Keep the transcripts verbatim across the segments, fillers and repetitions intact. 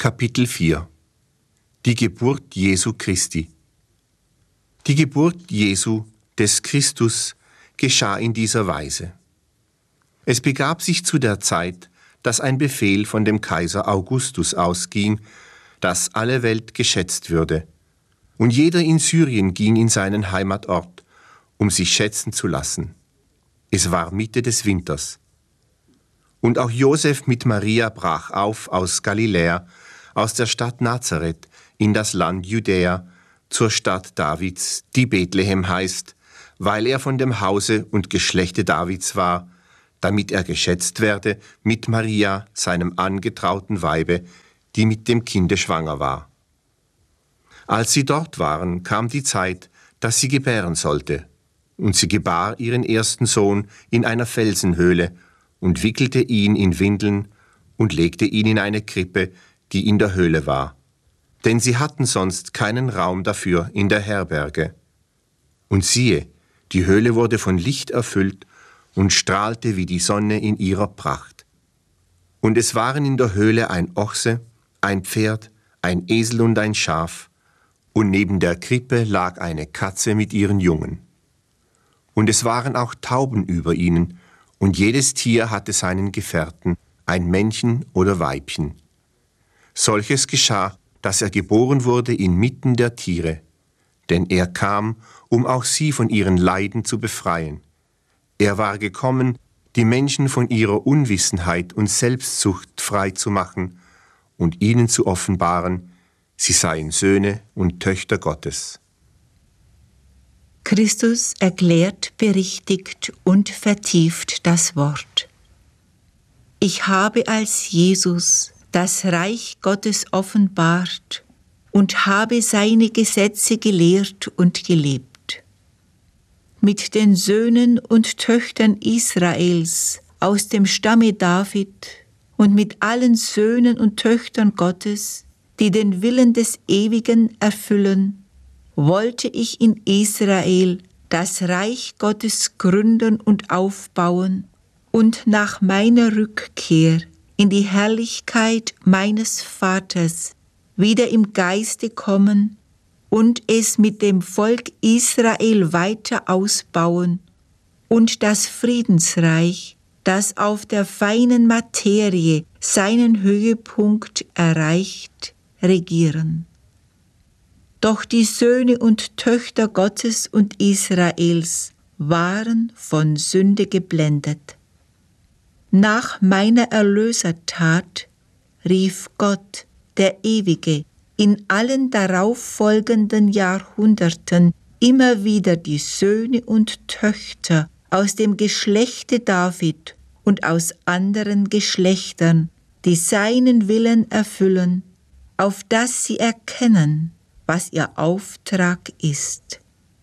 Kapitel vier Die Geburt Jesu Christi. Die Geburt Jesu, des Christus, geschah in dieser Weise. Es begab sich zu der Zeit, dass ein Befehl von dem Kaiser Augustus ausging, dass alle Welt geschätzt würde. Und jeder in Syrien ging in seinen Heimatort, um sich schätzen zu lassen. Es war Mitte des Winters. Und auch Josef mit Maria brach auf aus Galiläa, aus der Stadt Nazareth, in das Land Judäa, zur Stadt Davids, die Bethlehem heißt, weil er von dem Hause und Geschlechte Davids war, damit er geschätzt werde mit Maria, seinem angetrauten Weibe, die mit dem Kinde schwanger war. Als sie dort waren, kam die Zeit, dass sie gebären sollte, und sie gebar ihren ersten Sohn in einer Felsenhöhle und wickelte ihn in Windeln und legte ihn in eine Krippe, die in der Höhle war. Denn sie hatten sonst keinen Raum dafür in der Herberge. Und siehe, die Höhle wurde von Licht erfüllt und strahlte wie die Sonne in ihrer Pracht. Und es waren in der Höhle ein Ochse, ein Pferd, ein Esel und ein Schaf, und neben der Krippe lag eine Katze mit ihren Jungen. Und es waren auch Tauben über ihnen, und jedes Tier hatte seinen Gefährten, ein Männchen oder Weibchen. Solches geschah, dass er geboren wurde inmitten der Tiere, denn er kam, um auch sie von ihren Leiden zu befreien. Er war gekommen, die Menschen von ihrer Unwissenheit und Selbstsucht frei zu machen und ihnen zu offenbaren, sie seien Söhne und Töchter Gottes. Christus erklärt, berichtigt und vertieft das Wort. Ich habe als Jesus das Reich Gottes offenbart und habe seine Gesetze gelehrt und gelebt. Mit den Söhnen und Töchtern Israels aus dem Stamme David und mit allen Söhnen und Töchtern Gottes, die den Willen des Ewigen erfüllen, wollte ich in Israel das Reich Gottes gründen und aufbauen und nach meiner Rückkehr in die Herrlichkeit meines Vaters wieder im Geiste kommen und es mit dem Volk Israel weiter ausbauen und das Friedensreich, das auf der feinen Materie seinen Höhepunkt erreicht, regieren. Doch die Söhne und Töchter Gottes und Israels waren von Sünde geblendet. Nach meiner Erlösertat rief Gott, der Ewige, in allen darauffolgenden Jahrhunderten immer wieder die Söhne und Töchter aus dem Geschlechte David und aus anderen Geschlechtern, die seinen Willen erfüllen, auf dass sie erkennen, was ihr Auftrag ist.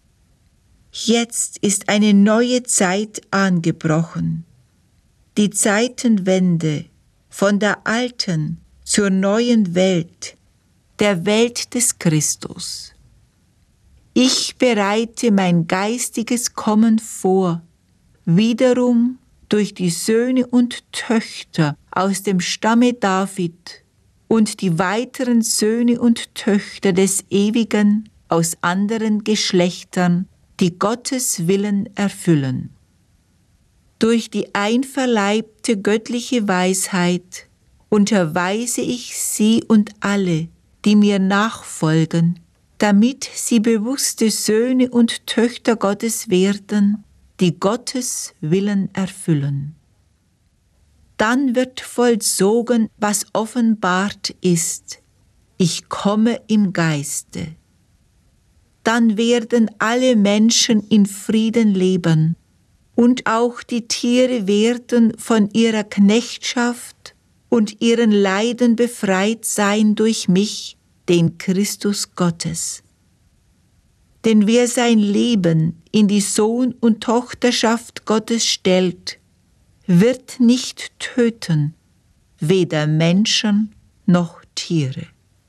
Jetzt ist eine neue Zeit angebrochen, die Zeitenwende von der alten zur neuen Welt, der Welt des Christus. Ich bereite mein geistiges Kommen vor, wiederum durch die Söhne und Töchter aus dem Stamme David und die weiteren Söhne und Töchter des Ewigen aus anderen Geschlechtern, die Gottes Willen erfüllen. Durch die einverleibte göttliche Weisheit unterweise ich sie und alle, die mir nachfolgen, damit sie bewusste Söhne und Töchter Gottes werden, die Gottes Willen erfüllen. Dann wird vollzogen, was offenbart ist. Ich komme im Geiste. Dann werden alle Menschen in Frieden leben, und auch die Tiere werden von ihrer Knechtschaft und ihren Leiden befreit sein durch mich, den Christus Gottes. Denn wer sein Leben in die Sohn- und Tochterschaft Gottes stellt, wird nicht töten, weder Menschen noch Tiere.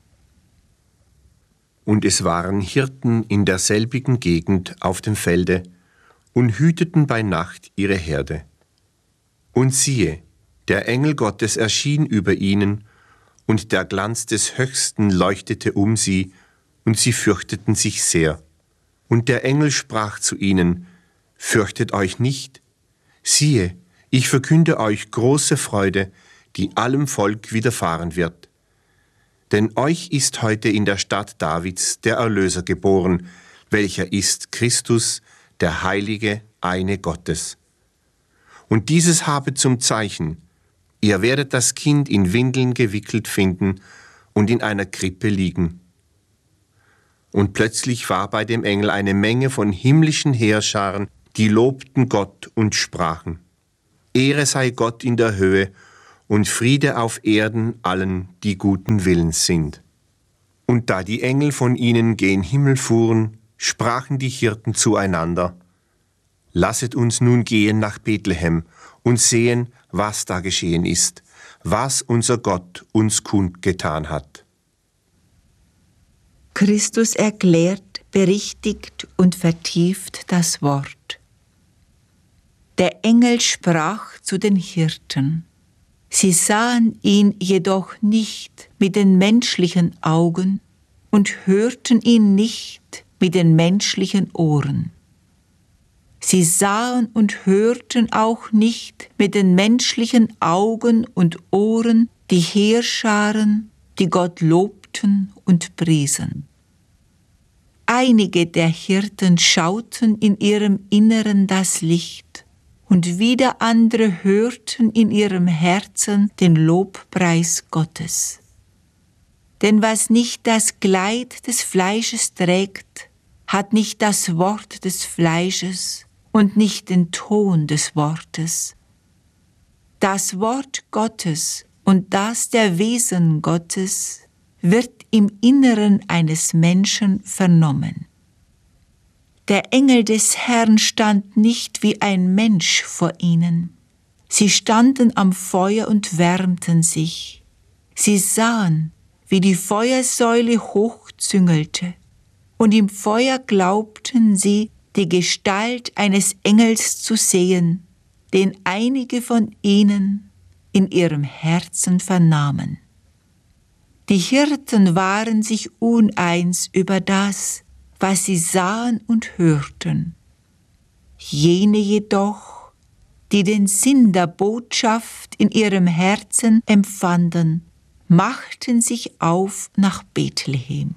Und es waren Hirten in derselbigen Gegend auf dem Felde und hüteten bei Nacht ihre Herde. Und siehe, der Engel Gottes erschien über ihnen, und der Glanz des Höchsten leuchtete um sie, und sie fürchteten sich sehr. Und der Engel sprach zu ihnen: Fürchtet euch nicht, siehe, ich verkünde euch große Freude, die allem Volk widerfahren wird. Denn euch ist heute in der Stadt Davids der Erlöser geboren, welcher ist Christus, der Heilige, eine Gottes. Und dieses habe zum Zeichen: Ihr werdet das Kind in Windeln gewickelt finden und in einer Krippe liegen. Und plötzlich war bei dem Engel eine Menge von himmlischen Heerscharen, die lobten Gott und sprachen: Ehre sei Gott in der Höhe und Friede auf Erden allen, die guten Willens sind. Und da die Engel von ihnen gen Himmel fuhren, sprachen die Hirten zueinander: Lasset uns nun gehen nach Bethlehem und sehen, was da geschehen ist, was unser Gott uns kundgetan hat. Christus erklärt, berichtigt und vertieft das Wort. Der Engel sprach zu den Hirten. Sie sahen ihn jedoch nicht mit den menschlichen Augen und hörten ihn nicht mit den menschlichen Ohren. Sie sahen und hörten auch nicht mit den menschlichen Augen und Ohren die Heerscharen, die Gott lobten und priesen. Einige der Hirten schauten in ihrem Inneren das Licht, und wieder andere hörten in ihrem Herzen den Lobpreis Gottes. Denn was nicht das Kleid des Fleisches trägt, hat nicht das Wort des Fleisches und nicht den Ton des Wortes. Das Wort Gottes und das der Wesen Gottes wird im Inneren eines Menschen vernommen. Der Engel des Herrn stand nicht wie ein Mensch vor ihnen. Sie standen am Feuer und wärmten sich. Sie sahen, wie die Feuersäule hochzüngelte, und im Feuer glaubten sie, die Gestalt eines Engels zu sehen, den einige von ihnen in ihrem Herzen vernahmen. Die Hirten waren sich uneins über das, was sie sahen und hörten. Jene jedoch, die den Sinn der Botschaft in ihrem Herzen empfanden, machten sich auf nach Bethlehem.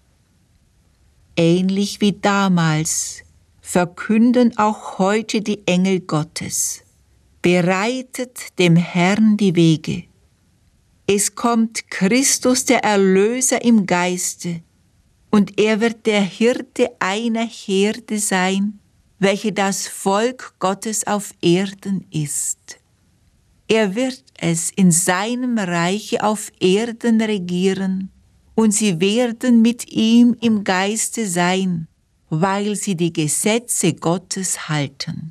Ähnlich wie damals verkünden auch heute die Engel Gottes: Bereitet dem Herrn die Wege. Es kommt Christus, der Erlöser, im Geiste, und er wird der Hirte einer Herde sein, welche das Volk Gottes auf Erden ist. Er wird es in seinem Reiche auf Erden regieren, und sie werden mit ihm im Geiste sein, weil sie die Gesetze Gottes halten.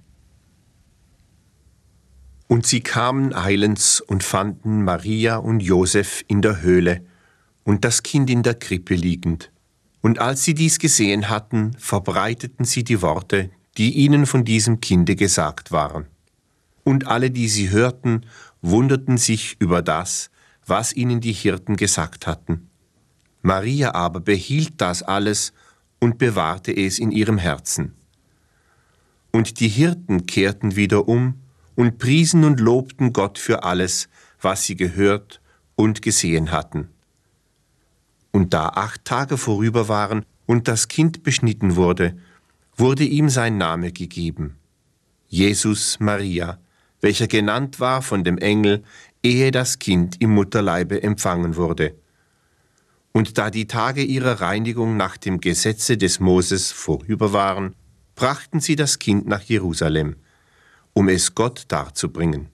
Und sie kamen eilends und fanden Maria und Josef in der Höhle und das Kind in der Krippe liegend. Und als sie dies gesehen hatten, verbreiteten sie die Worte, die ihnen von diesem Kinde gesagt waren. Und alle, die sie hörten, wunderten sich über das, was ihnen die Hirten gesagt hatten. Maria aber behielt das alles und bewahrte es in ihrem Herzen. Und die Hirten kehrten wieder um und priesen und lobten Gott für alles, was sie gehört und gesehen hatten. Und da acht Tage vorüber waren und das Kind beschnitten wurde, wurde ihm sein Name gegeben: Jesus Maria, welcher genannt war von dem Engel, ehe das Kind im Mutterleibe empfangen wurde. Und da die Tage ihrer Reinigung nach dem Gesetze des Moses vorüber waren, brachten sie das Kind nach Jerusalem, um es Gott darzubringen.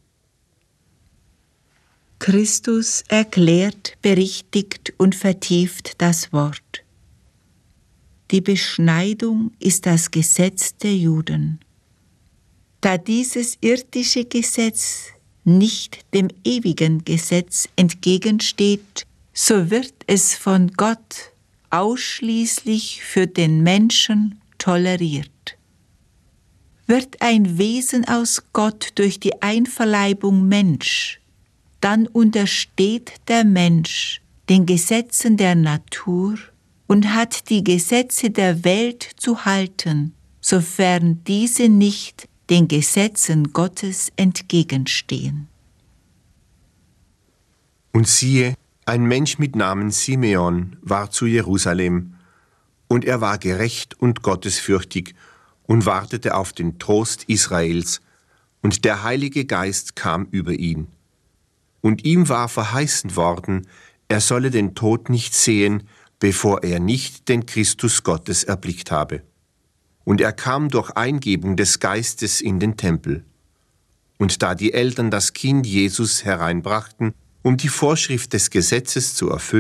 Christus erklärt, berichtigt und vertieft das Wort. Die Beschneidung ist das Gesetz der Juden. Da dieses irdische Gesetz nicht dem ewigen Gesetz entgegensteht, so wird es von Gott ausschließlich für den Menschen toleriert. Wird ein Wesen aus Gott durch die Einverleibung Mensch, dann untersteht der Mensch den Gesetzen der Natur und hat die Gesetze der Welt zu halten, sofern diese nicht den Gesetzen Gottes entgegenstehen. Und siehe, ein Mensch mit Namen Simeon war zu Jerusalem, und er war gerecht und gottesfürchtig und wartete auf den Trost Israels, und der Heilige Geist kam über ihn. Und ihm war verheißen worden, er solle den Tod nicht sehen, bevor er nicht den Christus Gottes erblickt habe. Und er kam durch Eingebung des Geistes in den Tempel. Und da die Eltern das Kind Jesus hereinbrachten, um die Vorschrift des Gesetzes zu erfüllen,